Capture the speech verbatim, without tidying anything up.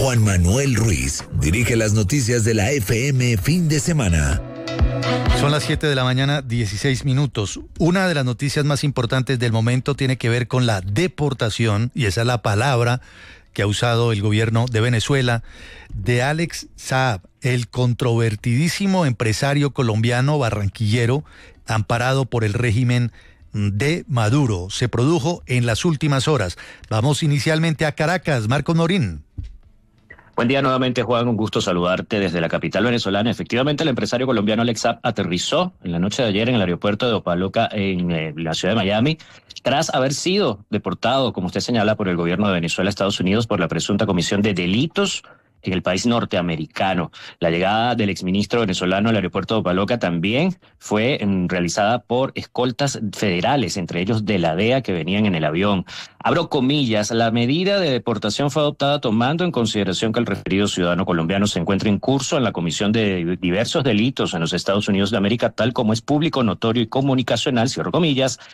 Juan Manuel Ruiz dirige las noticias de la F M fin de semana. Son las siete de la mañana, dieciséis minutos. Una de las noticias más importantes del momento tiene que ver con la deportación, y esa es la palabra que ha usado el gobierno de Venezuela, de Alex Saab, el controvertidísimo empresario colombiano barranquillero amparado por el régimen de Maduro. Se produjo en las últimas horas. Vamos inicialmente a Caracas. Marcos Morín. Buen día nuevamente, Juan, un gusto saludarte desde la capital venezolana. Efectivamente, el empresario colombiano Alex Saab aterrizó en la noche de ayer en el aeropuerto de Opa-locka en eh, la ciudad de Miami, tras haber sido deportado, como usted señala, por el gobierno de Venezuela a Estados Unidos por la presunta comisión de delitos en el país norteamericano. La llegada del exministro venezolano al aeropuerto de Opa-locka también fue en, realizada por escoltas federales, entre ellos de la D E A, que venían en el avión. Abro comillas, la medida de deportación fue adoptada tomando en consideración que el referido ciudadano colombiano se encuentra en curso en la comisión de diversos delitos en los Estados Unidos de América, tal como es público, notorio y comunicacional, cierro comillas,